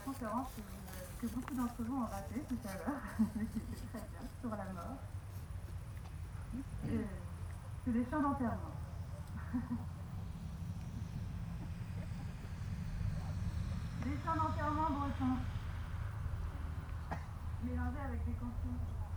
conférence que beaucoup d'entre vous ont raté tout à l'heure, mais qui était très bien, sur la mort. C'est des chants d'enterrement. Des chants d'enterrement bretons, mélangés avec des consignes.